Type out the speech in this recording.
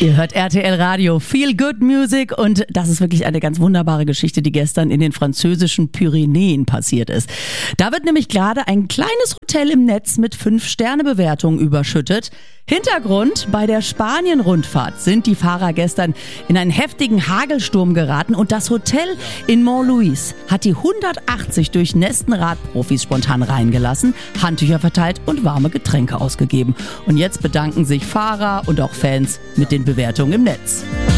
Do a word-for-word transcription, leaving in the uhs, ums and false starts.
Ihr hört R T L Radio, Feel Good Music, und das ist wirklich eine ganz wunderbare Geschichte, die gestern in den französischen Pyrenäen passiert ist. Da wird nämlich gerade ein kleines Hotel im Netz mit fünf Sterne Bewertungen überschüttet. Hintergrund: bei der Spanien-Rundfahrt sind die Fahrer gestern in einen heftigen Hagelsturm geraten und das Hotel in Montlouis hat die hundertachtzig durchnässten Radprofis spontan reingelassen, Handtücher verteilt und warme Getränke ausgegeben. Und jetzt bedanken sich Fahrer und auch Fans mit den Bewertungen im Netz.